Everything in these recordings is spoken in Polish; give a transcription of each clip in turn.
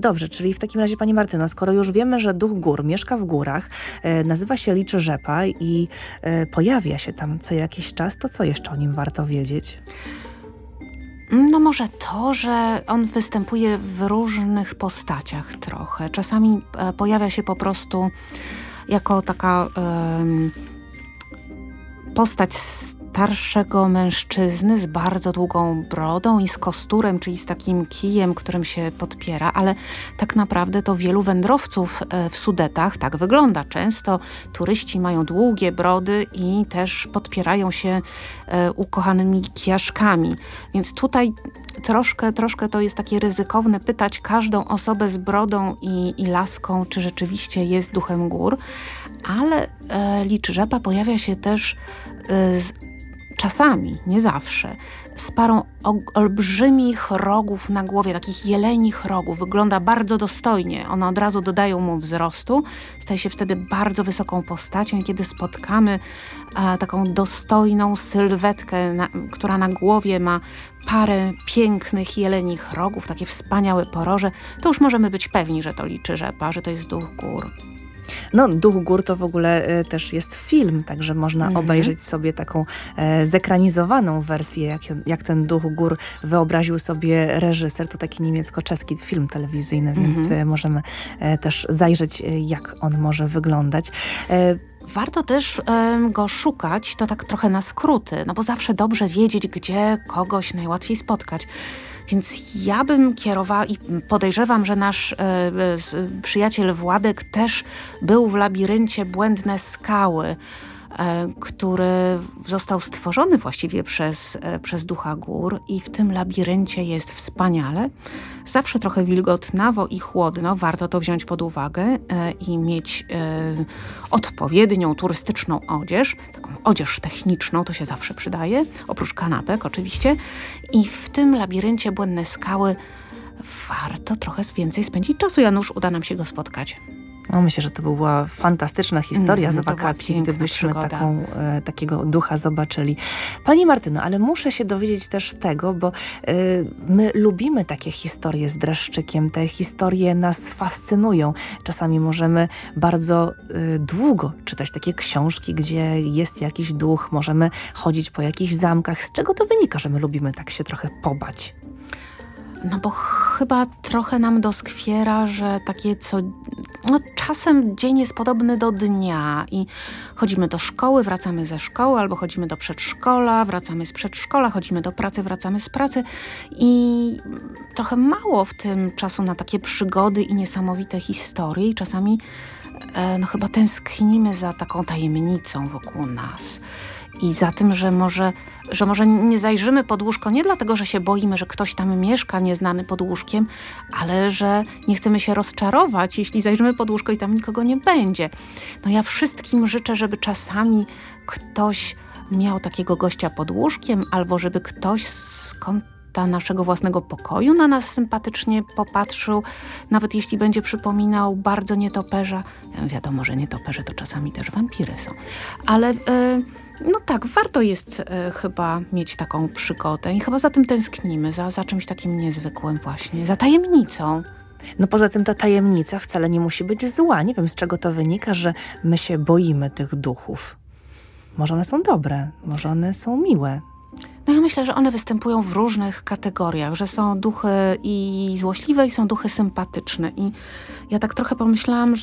dobrze, czyli w takim razie, pani Martyno, skoro już wiemy, że duch gór mieszka w górach, nazywa się Liczy Rzepa i pojawia się tam co jakiś czas, to co jeszcze o nim warto wiedzieć? No może to, że on występuje w różnych postaciach trochę. Czasami pojawia się po prostu jako taka postać starszego mężczyzny z bardzo długą brodą i z kosturem, czyli z takim kijem, którym się podpiera, ale tak naprawdę to wielu wędrowców w Sudetach tak wygląda. Często turyści mają długie brody i też podpierają się ukochanymi kijaszkami. Więc tutaj troszkę to jest takie ryzykowne pytać każdą osobę z brodą i laską, czy rzeczywiście jest duchem gór, ale Liczy Rzepa pojawia się też czasami, nie zawsze, z parą olbrzymich rogów na głowie, takich jelenich rogów. Wygląda bardzo dostojnie. One od razu dodają mu wzrostu. Staje się wtedy bardzo wysoką postacią i kiedy spotkamy taką dostojną sylwetkę, która na głowie ma parę pięknych jelenich rogów, takie wspaniałe poroże, to już możemy być pewni, że to Liczy Rzepa, że to jest duch gór. No, Duch Gór to w ogóle też jest film, także można obejrzeć sobie taką zekranizowaną wersję, jak ten Duch Gór wyobraził sobie reżyser. To taki niemiecko-czeski film telewizyjny, więc możemy też zajrzeć, jak on może wyglądać. Warto też go szukać, to tak trochę na skróty, no bo zawsze dobrze wiedzieć, gdzie kogoś najłatwiej spotkać. Więc ja bym kierowała i podejrzewam, że nasz przyjaciel Władek też był w labiryncie Błędne Skały, który został stworzony właściwie przez ducha gór i w tym labiryncie jest wspaniale. Zawsze trochę wilgotnawo i chłodno, warto to wziąć pod uwagę i mieć odpowiednią turystyczną odzież, taką odzież techniczną, to się zawsze przydaje, oprócz kanapek oczywiście. I w tym labiryncie Błędne Skały warto trochę więcej spędzić czasu. Janusz, uda nam się go spotkać. No, myślę, że to była fantastyczna historia z wakacji, gdybyśmy takiego ducha zobaczyli. Pani Martyno, ale muszę się dowiedzieć też tego, bo my lubimy takie historie z dreszczykiem. Te historie nas fascynują. Czasami możemy bardzo długo czytać takie książki, gdzie jest jakiś duch. Możemy chodzić po jakichś zamkach. Z czego to wynika, że my lubimy tak się trochę pobać? No bo chyba trochę nam doskwiera, że takie czasem dzień jest podobny do dnia i chodzimy do szkoły, wracamy ze szkoły, albo chodzimy do przedszkola, wracamy z przedszkola, chodzimy do pracy, wracamy z pracy i trochę mało w tym czasu na takie przygody i niesamowite historie i czasami chyba tęsknimy za taką tajemnicą wokół nas. I za tym, że może nie zajrzymy pod łóżko nie dlatego, że się boimy, że ktoś tam mieszka nieznany pod łóżkiem, ale że nie chcemy się rozczarować, jeśli zajrzymy pod łóżko i tam nikogo nie będzie. No ja wszystkim życzę, żeby czasami ktoś miał takiego gościa pod łóżkiem, albo żeby ktoś z kąta naszego własnego pokoju na nas sympatycznie popatrzył, nawet jeśli będzie przypominał bardzo nietoperza. Wiadomo, że nietoperze to czasami też wampiry są, ale no tak, warto jest chyba mieć taką przygodę i chyba za tym tęsknimy, za czymś takim niezwykłym właśnie, za tajemnicą. No poza tym ta tajemnica wcale nie musi być zła. Nie wiem, z czego to wynika, że my się boimy tych duchów. Może one są dobre, może one są miłe. No ja myślę, że one występują w różnych kategoriach, że są duchy i złośliwe i są duchy sympatyczne. I ja tak trochę pomyślałam,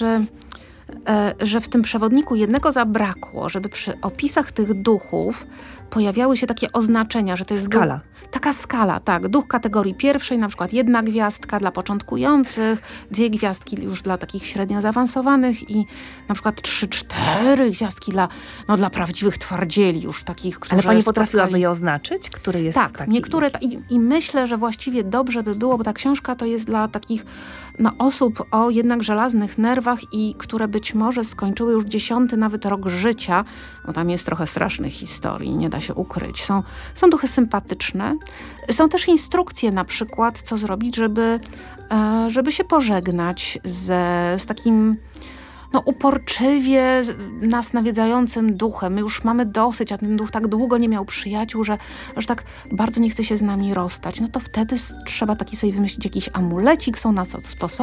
że w tym przewodniku jednego zabrakło, żeby przy opisach tych duchów pojawiały się takie oznaczenia, że to jest skala. Taka skala, tak. Duch kategorii pierwszej, na przykład 1 gwiazdka dla początkujących, 2 gwiazdki już dla takich średnio zaawansowanych i na przykład 3-4 gwiazdki dla prawdziwych twardzieli już takich, którzy Ale pani potrafiłaby je oznaczyć? Który jest tak, taki? Niektóre i myślę, że właściwie dobrze by było, bo ta książka to jest dla takich osób o jednak żelaznych nerwach i które być może skończyły już 10. nawet rok życia, bo tam jest trochę strasznych historii, nie da się ukryć. Są duchy sympatyczne. Są też instrukcje na przykład, co zrobić, żeby się pożegnać z takim uporczywie nas nawiedzającym duchem. My już mamy dosyć, a ten duch tak długo nie miał przyjaciół, że tak bardzo nie chce się z nami rozstać. No to wtedy trzeba taki sobie wymyślić jakiś amulecik, są na co sposoby.